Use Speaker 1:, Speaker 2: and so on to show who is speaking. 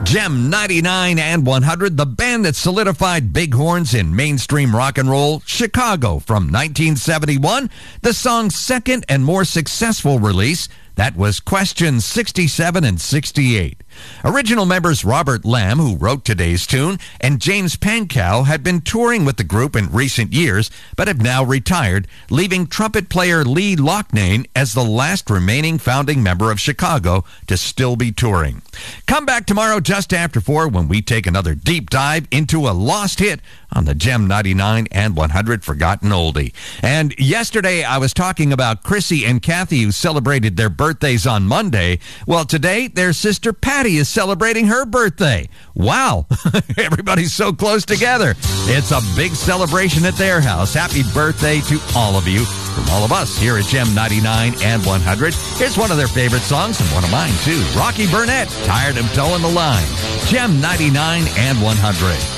Speaker 1: Gem 99 and 100, the band that solidified bighorns in mainstream rock and roll, Chicago, from 1971. The song's second and more successful release, that was Questions 67 and 68. Original members Robert Lamb, who wrote today's tune, and James Pankow had been touring with the group in recent years, but have now retired, leaving trumpet player Lee Loughnane as the last remaining founding member of Chicago to still be touring. Come back tomorrow just after 4 when we take another deep dive into a lost hit on the Gem 99 and 100 Forgotten Oldie. And yesterday I was talking about Chrissy and Kathy, who celebrated their birthdays on Monday. Well, today their sister Patty is celebrating her birthday. Wow, everybody's so close together. It's a big celebration at their house. Happy birthday to all of you. From all of us here at Gem 99 and 100, here's one of their favorite songs, and one of mine too. Rocky Burnett, Tired of Towing the Line. Gem 99 and 100.